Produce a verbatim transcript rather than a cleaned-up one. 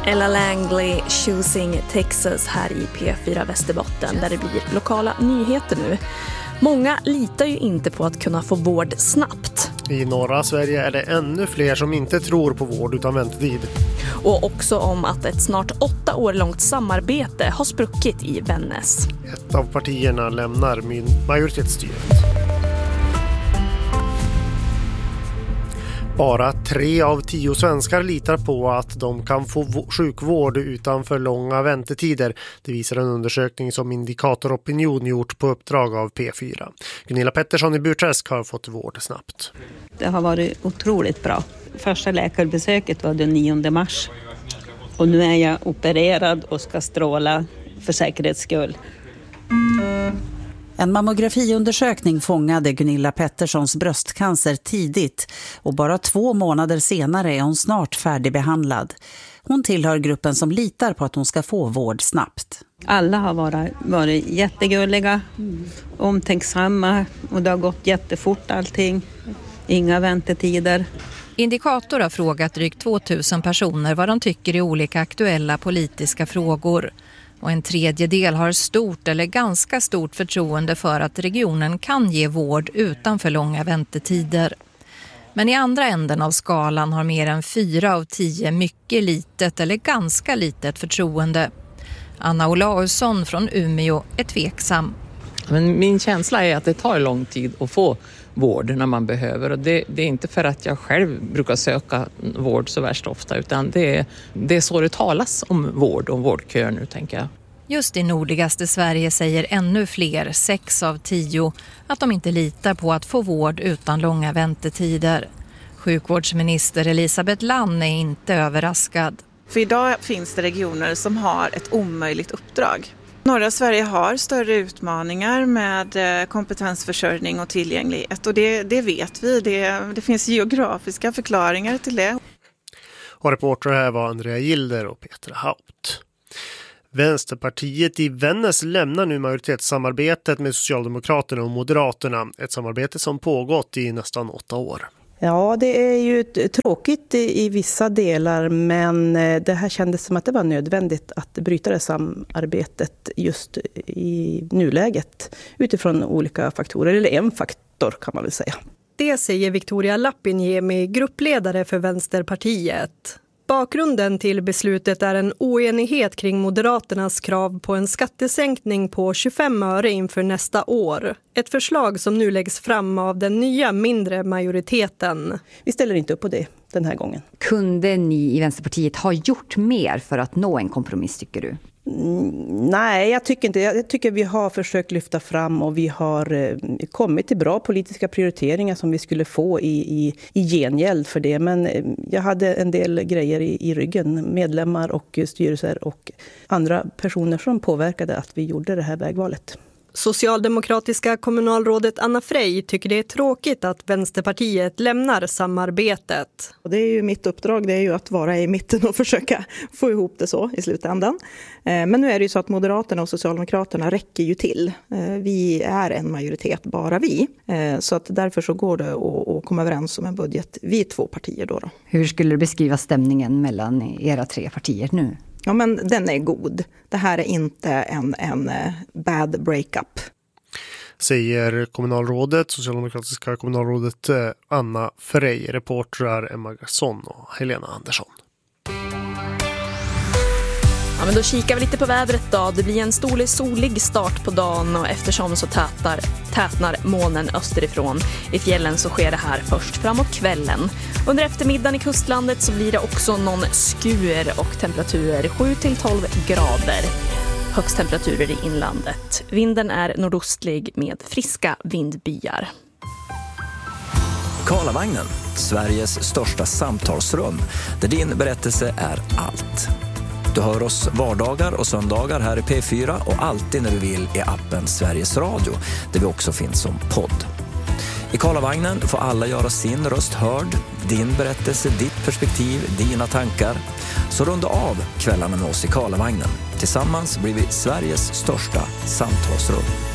Ella Langley, Choosing Texas här i P fyra Västerbotten där det blir lokala nyheter nu. Många litar ju inte på att kunna få vård snabbt. I norra Sverige är det ännu fler som inte tror på vård utan väntetid. Och också om att ett snart åtta år långt samarbete har spruckit i Vännäs. Ett av partierna lämnar majoritetsstyret. Bara tre av tio svenskar litar på att de kan få sjukvård utan för långa väntetider. Det visar en undersökning som Indikator Opinion gjort på uppdrag av P fyra. Gunilla Pettersson i Burträsk har fått vård snabbt. Det har varit otroligt bra. Första läkarbesöket var den nionde mars. Och nu är jag opererad och ska stråla för säkerhets skull. En mammografiundersökning fångade Gunilla Petterssons bröstcancer tidigt och bara två månader senare är hon snart färdigbehandlad. Hon tillhör gruppen som litar på att hon ska få vård snabbt. Alla har varit, varit jättegulliga, omtänksamma och det har gått jättefort allting. Inga väntetider. Indikator har frågat drygt tvåtusen personer vad de tycker i olika aktuella politiska frågor. Och en tredjedel har stort eller ganska stort förtroende för att regionen kan ge vård utan för långa väntetider. Men i andra änden av skalan har mer än fyra av tio mycket litet eller ganska litet förtroende. Anna Olausson från Umeå är tveksam. Men min känsla är att det tar lång tid att få vård när man behöver. Och det, det är inte för att jag själv brukar söka vård så värst ofta, utan det är, det är så det talas om vård och vårdköer nu, tänker jag. Just i nordligaste Sverige säger ännu fler, sex av tio, att de inte litar på att få vård utan långa väntetider. Sjukvårdsminister Elisabeth Lann är inte överraskad. För idag finns det regioner som har ett omöjligt uppdrag. Norra Sverige har större utmaningar med kompetensförsörjning och tillgänglighet, och det, det vet vi. Det, det finns geografiska förklaringar till det. Och reporter här var Andrea Gilder och Petra Haupt. Vänsterpartiet i Vännäs lämnar nu majoritetssamarbetet med Socialdemokraterna och Moderaterna. Ett samarbete som pågått i nästan åtta år. Ja, det är ju tråkigt i vissa delar, men det här kändes som att det var nödvändigt att bryta det samarbetet just i nuläget utifrån olika faktorer, eller en faktor kan man väl säga. Det säger Victoria Lappinjemi, gruppledare för Vänsterpartiet. Bakgrunden till beslutet är en oenighet kring Moderaternas krav på en skattesänkning på tjugofem öre inför nästa år. Ett förslag som nu läggs fram av den nya mindre majoriteten. Vi ställer inte upp på det den här gången. Kunde ni i Vänsterpartiet ha gjort mer för att nå en kompromiss, tycker du? Mm, nej, jag tycker inte. Jag tycker vi har försökt lyfta fram och vi har eh, kommit till bra politiska prioriteringar som vi skulle få i, i, i gengäld för det. Men eh, jag hade en del grejer i, i ryggen, medlemmar och styrelser och andra personer som påverkade att vi gjorde det här vägvalet. Socialdemokratiska kommunalrådet Anna Frey tycker det är tråkigt att Vänsterpartiet lämnar samarbetet. Och det är ju mitt uppdrag, det är ju att vara i mitten och försöka få ihop det så i slutändan. Men nu är det ju så att Moderaterna och Socialdemokraterna räcker ju till. Vi är en majoritet, bara vi. Så att därför så går det att komma överens om en budget, vi två partier då, då. Hur skulle du beskriva stämningen mellan era tre partier nu? Ja, men den är god. Det här är inte en, en bad breakup. Säger kommunalrådet, socialdemokratiska kommunalrådet Anna Frey, reportrar Emma Garsson och Helena Andersson. Ja, men då kikar vi lite på vädret då. Det blir en storlig solig start på dagen och eftersom så tätar, tätnar molnen österifrån. I fjällen så sker det här först framåt kvällen. Under eftermiddagen i kustlandet så blir det också någon skur och temperaturer sju till tolv grader. Högst temperaturer i inlandet. Vinden är nordostlig med friska vindbyar. Karlavagnen, Sveriges största samtalsrum, där din berättelse är allt. Du hör oss vardagar och söndagar här i P fyra och alltid när du vill i appen Sveriges Radio, där vi också finns som podd. I Karlavagnen får alla göra sin röst hörd, din berättelse, ditt perspektiv, dina tankar. Så runda av kvällarna med oss i Karlavagnen. Tillsammans blir vi Sveriges största samtalsrum.